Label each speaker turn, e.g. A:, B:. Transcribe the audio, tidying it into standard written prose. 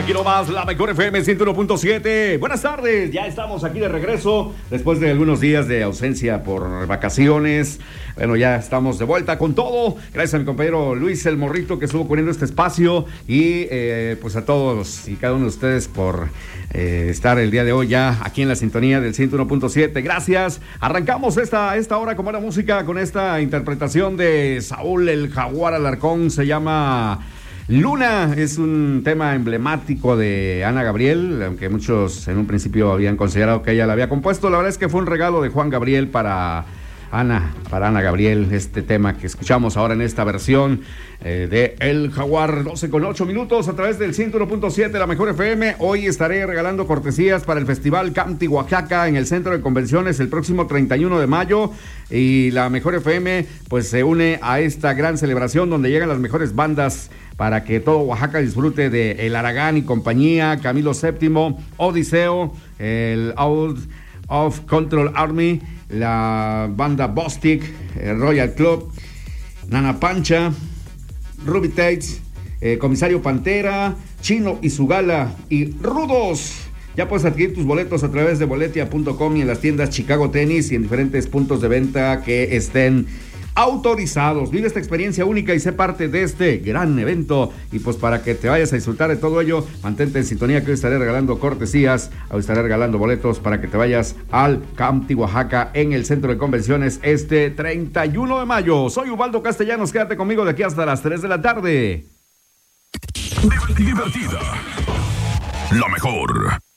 A: Aquí nomás, la mejor FM 101.7. Buenas tardes, ya estamos aquí de regreso después de algunos días de ausencia por vacaciones. Bueno, ya estamos de vuelta con todo. Gracias a mi compañero Luis el Morrito que estuvo poniendo este espacio y pues a todos y cada uno de ustedes por estar el día de hoy ya aquí en la sintonía del 101.7. Gracias. Arrancamos esta hora con buena música con esta interpretación de Saúl el Jaguar Alarcón. Se llama Luna, es un tema emblemático de Ana Gabriel, aunque muchos en un principio habían considerado que ella la había compuesto. La verdad es que fue un regalo de Juan Gabriel para Ana Gabriel, este tema que escuchamos ahora en esta versión de El Jaguar. 12:08 a través del 101.7, la mejor FM. Hoy estaré regalando cortesías para el Festival Camti Oaxaca en el Centro de Convenciones el próximo 31 de mayo. Y la mejor FM pues se une a esta gran celebración donde llegan las mejores bandas para que todo Oaxaca disfrute de El Aragán y compañía, Camilo VII, Odiseo, el Out of Control Army, la banda Bostic, Royal Club, Nana Pancha, Ruby Tates, Comisario Pantera, Chino y su Gala y Rudos. Ya puedes adquirir tus boletos a través de boletia.com y en las tiendas Chicago Tennis y en diferentes puntos de venta que estén autorizados. Vive esta experiencia única y sé parte de este gran evento. Y pues para que te vayas a disfrutar de todo ello, mantente en sintonía que hoy estaré regalando cortesías, hoy estaré regalando boletos para que te vayas al Camti Oaxaca en el Centro de Convenciones este 31 de mayo. Soy Ubaldo Castellanos, quédate conmigo de aquí hasta las 3 de la tarde.
B: Divertida. La mejor.